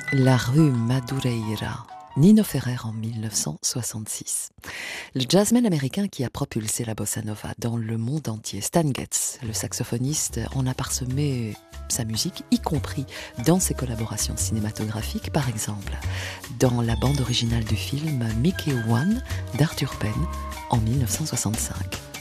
La rue Madureira, Nino Ferrer en 1966. Le jazzman américain qui a propulsé la bossa nova dans le monde entier, Stan Getz, le saxophoniste, en a parsemé sa musique, y compris dans ses collaborations cinématographiques, par exemple dans la bande originale du film Mickey One d'Arthur Penn en 1965.